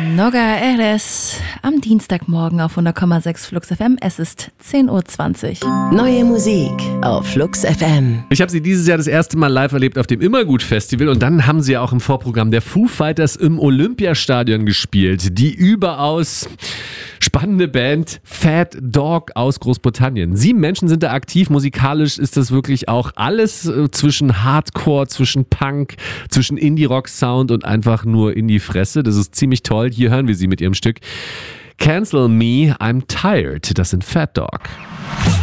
Noga Eres am Dienstagmorgen auf 100,6 Flux FM. Es ist 10.20 Uhr. Neue Musik auf Flux FM. Ich habe sie dieses Jahr das erste Mal live erlebt auf dem Immergut-Festival und dann haben sie ja auch im Vorprogramm der Foo Fighters im Olympiastadion gespielt. Die überaus spannende Band Fat Dog aus Großbritannien. 7 Menschen sind da aktiv. Musikalisch ist das wirklich auch alles zwischen Hardcore, zwischen Punk, zwischen Indie-Rock-Sound und einfach nur in die Fresse. Das ist ziemlich toll. Hier hören wir sie mit ihrem Stück Cancel Me, I'm Tired. Das sind Fat Dog.